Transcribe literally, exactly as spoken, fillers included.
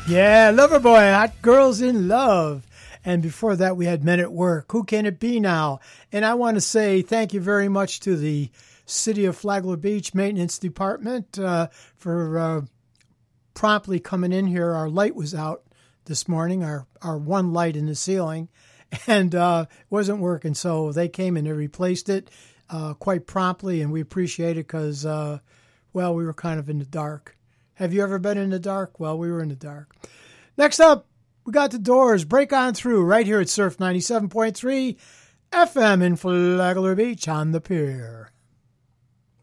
Yeah, Loverboy, Hot Girls in Love. And before that, we had Men at Work. Who Can It Be Now? And I want to say thank you very much to the City of Flagler Beach Maintenance Department uh, for uh, promptly coming in here. Our light was out this morning, our, our one light in the ceiling, and uh, it wasn't working. So they came and they replaced it uh, quite promptly, and we appreciate it because, uh, well, we were kind of in the dark. Have you ever been in the dark? Well, we were in the dark. Next up, we got the Doors. Break On Through right here at Surf ninety-seven point three F M in Flagler Beach on the pier.